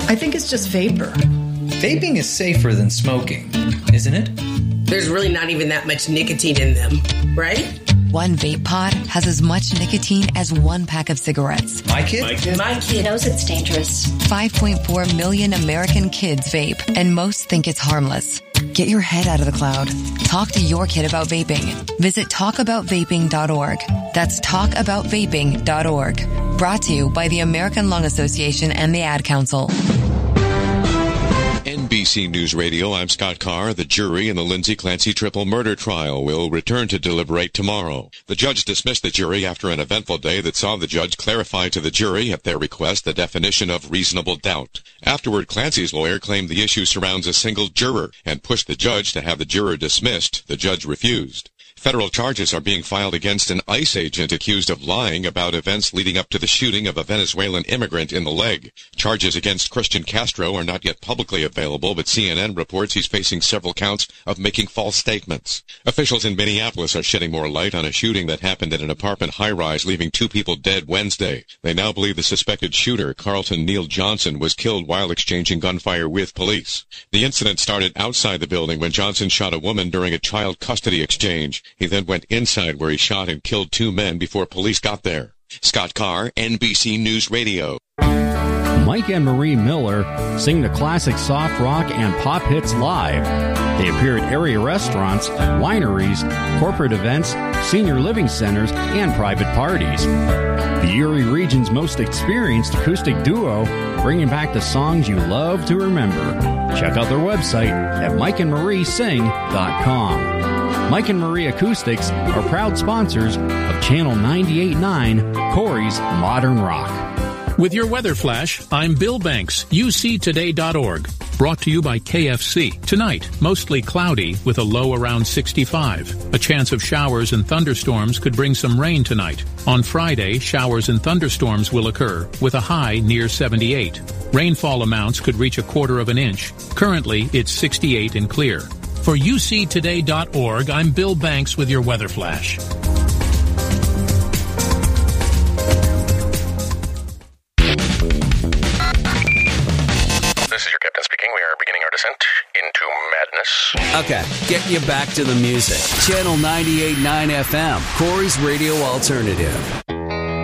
I think it's just vapor. Vaping is safer than smoking, isn't it? There's really not even that much nicotine in them, right? One vape pod has as much nicotine as one pack of cigarettes. My kid knows it's dangerous. 5.4 million American kids vape, and most think it's harmless. Get your head out of the cloud. Talk to your kid about vaping. Visit talkaboutvaping.org. That's talkaboutvaping.org. Brought to you by the American Lung Association and the Ad Council. NBC News Radio, I'm Scott Carr. The jury in the Lindsay Clancy triple murder trial will return to deliberate tomorrow. The judge dismissed the jury after an eventful day that saw the judge clarify to the jury, at their request, the definition of reasonable doubt. Afterward, Clancy's lawyer claimed the issue surrounds a single juror and pushed the judge to have the juror dismissed. The judge refused. Federal charges are being filed against an ICE agent accused of lying about events leading up to the shooting of a Venezuelan immigrant in the leg. Charges against Christian Castro are not yet publicly available, but CNN reports he's facing several counts of making false statements. Officials in Minneapolis are shedding more light on a shooting that happened at an apartment high-rise, leaving 2 people dead Wednesday. They now believe the suspected shooter, Carlton Neal Johnson, was killed while exchanging gunfire with police. The incident started outside the building when Johnson shot a woman during a child custody exchange. He then went inside where he shot and killed 2 men before police got there. Scott Carr, NBC News Radio. Mike and Marie Miller sing the classic soft rock and pop hits live. They appear at area restaurants, wineries, corporate events, senior living centers, and private parties. The Erie region's most experienced acoustic duo, bringing back the songs you love to remember. Check out their website at mikeandmariesing.com. Mike and Marie Acoustics are proud sponsors of Channel 98.9, Corey's Modern Rock. With your weather flash, I'm Bill Banks, uctoday.org. Brought to you by KFC. Tonight, mostly cloudy with a low around 65. A chance of showers and thunderstorms could bring some rain tonight. On Friday, showers and thunderstorms will occur with a high near 78. Rainfall amounts could reach 1/4 inch. Currently, it's 68 and clear. For uctoday.org, I'm Bill Banks with your weather flash. This is your captain speaking. We are beginning our descent into madness. Okay, get you back to the music. Channel 98.9 FM, Corey's Radio Alternative.